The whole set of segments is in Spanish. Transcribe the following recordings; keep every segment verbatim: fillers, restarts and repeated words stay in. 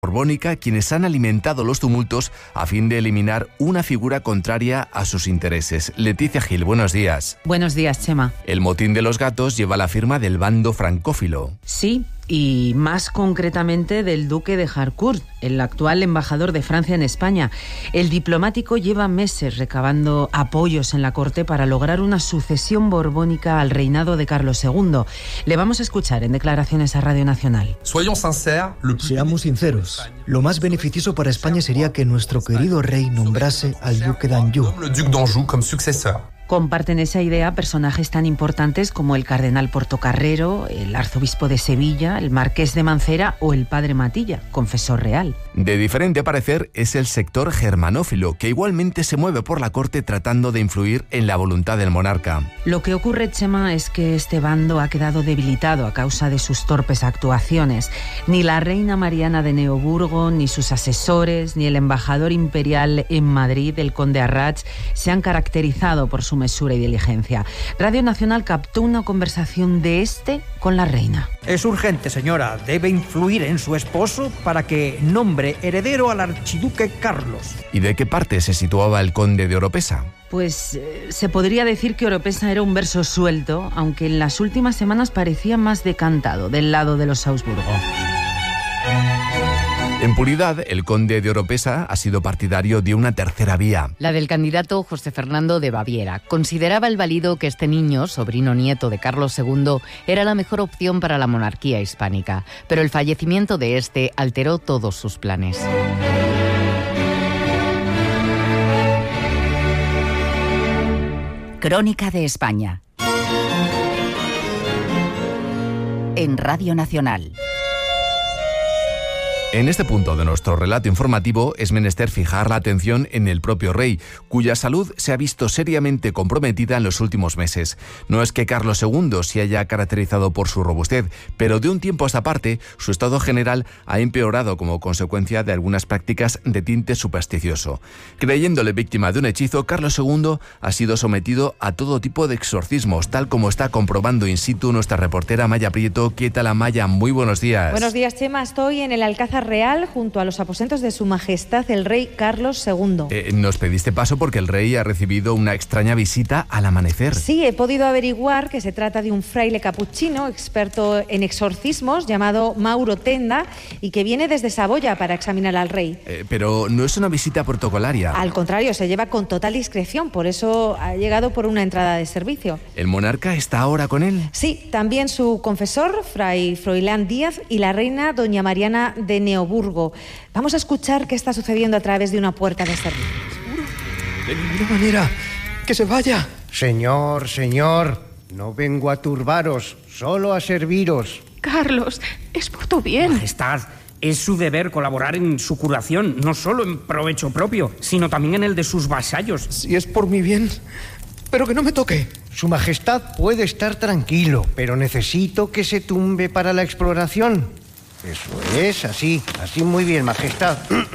borbónica quienes han alimentado los tumultos a fin de eliminar una figura contraria a sus intereses. Leticia Gil, buenos días. Buenos días, Chema. El motín de los gatos lleva la firma del bando francófilo. Sí, y más concretamente del duque de Harcourt, el actual embajador de Francia en España. El diplomático lleva meses recabando apoyos en la corte para lograr una sucesión borbónica al reinado de Carlos segundo. Le vamos a escuchar en declaraciones a Radio Nacional. Seamos sinceros, lo más beneficioso para España sería que nuestro querido rey nombrase al duque d'Anjou. Comparten esa idea personajes tan importantes como el cardenal Portocarrero, el arzobispo de Sevilla, el marqués de Mancera o el padre Matilla, confesor real. De diferente parecer es el sector germanófilo, que igualmente se mueve por la corte tratando de influir en la voluntad del monarca. Lo que ocurre, Chema, es que este bando ha quedado debilitado a causa de sus torpes actuaciones. Ni la reina Mariana de Neoburgo, ni sus asesores, ni el embajador imperial en Madrid, el conde Arrats, se han caracterizado por su mesura y diligencia. Radio Nacional captó una conversación de este con la reina. Es urgente, señora. Debe influir en su esposo para que nombre heredero al archiduque Carlos. ¿Y de qué parte se situaba el conde de Oropesa? Pues eh, se podría decir que Oropesa era un verso suelto, aunque en las últimas semanas parecía más decantado del lado de los Augsburgo. En puridad, el conde de Oropesa ha sido partidario de una tercera vía. La del candidato José Fernando de Baviera. Consideraba el válido que este niño, sobrino nieto de Carlos segundo, era la mejor opción para la monarquía hispánica. Pero el fallecimiento de este alteró todos sus planes. Crónica de España. En Radio Nacional. En este punto de nuestro relato informativo es menester fijar la atención en el propio rey, cuya salud se ha visto seriamente comprometida en los últimos meses. No es que Carlos segundo se haya caracterizado por su robustez, pero de un tiempo a esta parte su estado general ha empeorado como consecuencia de algunas prácticas de tinte supersticioso. Creyéndole víctima de un hechizo, Carlos segundo ha sido sometido a todo tipo de exorcismos, tal como está comprobando in situ nuestra reportera Maya Prieto. ¿Qué tal, Maya? Muy buenos días. Buenos días, Chema. Estoy en el Alcázar Real junto a los aposentos de su majestad el rey Carlos segundo. Eh, nos pediste paso porque el rey ha recibido una extraña visita al amanecer. Sí, he podido averiguar que se trata de un fraile capuchino experto en exorcismos llamado Mauro Tenda y que viene desde Saboya para examinar al rey. Eh, pero no es una visita protocolaria. Al contrario, se lleva con total discreción, por eso ha llegado por una entrada de servicio. ¿El monarca está ahora con él? Sí, también su confesor, fray Froilán Díaz, y la reina doña Mariana de Neoburgo. Vamos a escuchar qué está sucediendo a través de una puerta de servicio. De ninguna manera. ¡Que se vaya! Señor, señor, no vengo a turbaros, solo a serviros. Carlos, es por tu bien. Majestad, es su deber colaborar en su curación, no solo en provecho propio, sino también en el de sus vasallos. Si es por mi bien, pero que no me toque. Su majestad puede estar tranquilo, pero necesito que se tumbe para la exploración. Eso es, así, así muy bien, majestad.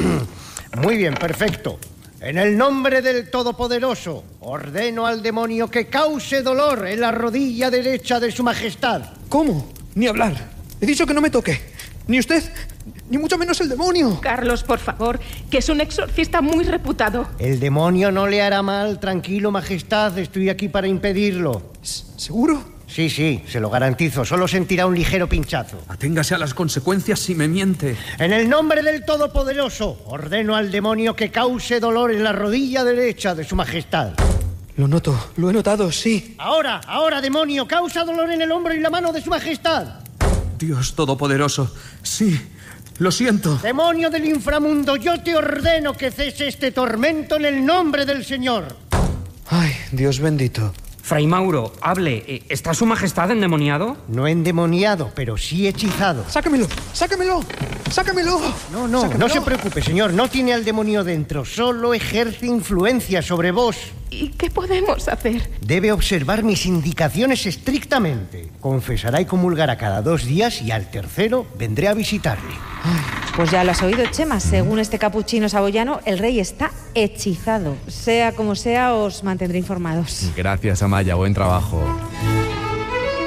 Muy bien, perfecto. En el nombre del Todopoderoso, ordeno al demonio que cause dolor en la rodilla derecha de su majestad. ¿Cómo? Ni hablar. He dicho que no me toque. Ni usted, ni mucho menos el demonio. Carlos, por favor, que es un exorcista muy reputado. El demonio no le hará mal, tranquilo, majestad, estoy aquí para impedirlo. ¿Seguro? Sí, sí, se lo garantizo, solo sentirá un ligero pinchazo. Aténgase a las consecuencias si me miente. En el nombre del Todopoderoso, ordeno al demonio que cause dolor en la rodilla derecha de su majestad. Lo noto, lo he notado, sí. Ahora, ahora, demonio, causa dolor en el hombro y la mano de su majestad. Dios Todopoderoso, sí, lo siento. Demonio del inframundo, yo te ordeno que cese este tormento en el nombre del Señor. Ay, Dios bendito. Fray Mauro, hable. ¿Está su majestad endemoniado? No endemoniado, pero sí hechizado. ¡Sácamelo! ¡Sácamelo! ¡Sácamelo! No, no, ¡Sácamelo! No se preocupe, señor. No tiene al demonio dentro. Solo ejerce influencia sobre vos. ¿Y qué podemos hacer? Debe observar mis indicaciones estrictamente. Confesará y comulgará cada dos días y al tercero vendré a visitarle. Pues ya lo has oído, Chema. Según este capuchino saboyano, el rey está hechizado. Sea como sea, os mantendré informados. Gracias, Amaya. Buen trabajo.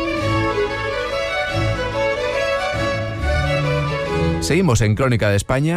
Seguimos en Crónica de España.